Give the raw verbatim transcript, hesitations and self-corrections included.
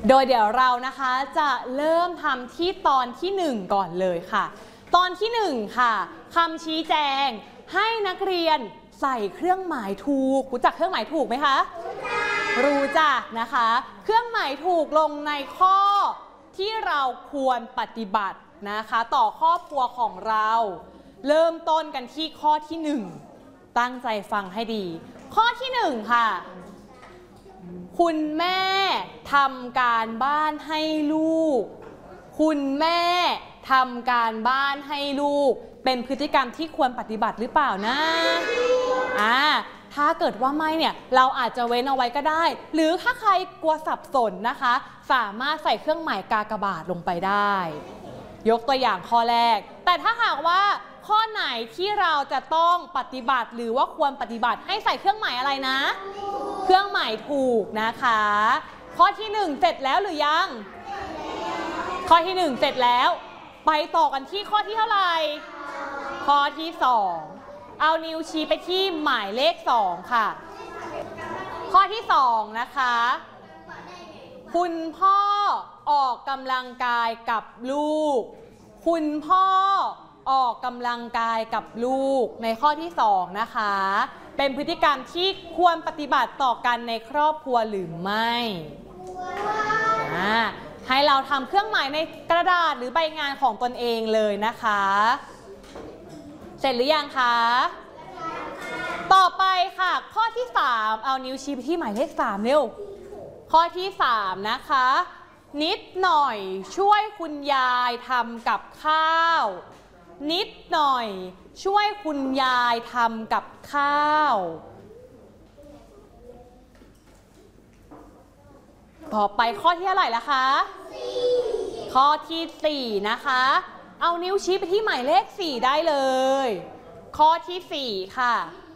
โดยเดี๋ยวเรานะคะจะเริ่มทำที่ตอนที่หนึ่งก่อนเลยค่ะตอนที่หนึ่งค่ะคำชี้แจงให้นักเรียนใส่เครื่องหมายถูกรู้จักเครื่องหมายถูกไหมคะรู้จักนะคะเครื่องหมายถูกลงในข้อที่เราควรปฏิบัตินะคะต่อครอบครัวของเราเริ่มต้นกันที่ข้อที่หนึ่งตั้งใจฟังให้ดีข้อที่หนึ่งค่ะคุณแม่ทำการบ้านให้ลูกคุณแม่ทำการบ้านให้ลูกเป็นพฤติกรรมที่ควรปฏิบัติหรือเปล่านะอ่าถ้าเกิดว่าไม่เนี่ยเราอาจจะเว้นเอาไว้ก็ได้หรือถ้าใครกลัวสับสนนะคะสามารถใส่เครื่องหมายกากบาทลงไปได้ยกตัวอย่างข้อแรกแต่ถ้าหากว่าข้อไหนที่เราจะต้องปฏิบัติหรือว่าควรปฏิบัติให้ใส่เครื่องหมายอะไรนะเครื่องหมายถูกนะคะข้อที่หนึ่งเสร็จแล้วหรือยังข้อที่หนึ่งเสร็จแล้วไปต่อกันที่ข้อที่เท่าไหร่ข้อที่สองเอานิ้วชี้ไปที่หมายเลขสองค่ะข้อที่สองนะคะคุณพ่อออกกำลังกายกับลูกคุณพ่อออกกำลังกายกับลูกในข้อที่สองนะคะเป็นพฤติกรรมที่ควรปฏิบัติต่อกันในครอบครัวหรือไม่ให้เราทำเครื่องหมายในกระดาษหรือใบงานของตนเองเลยนะคะเสร็จหรือยังคะต่อไปค่ะข้อที่สามเอานิ้วชี้ไปที่หมายเลขสามเร็วข้อที่สามนะคะนิดหน่อยช่วยคุณยายทำกับข้าวนิดหน่อยช่วยคุณยายทำกับข้าวต่อไปข้อที่เท่าไหร่ละคะข้อที่สี่นะคะเอานิ้วชี้ไปที่หมายเลขสี่ได้เลยข้อที่สี่ค่ะ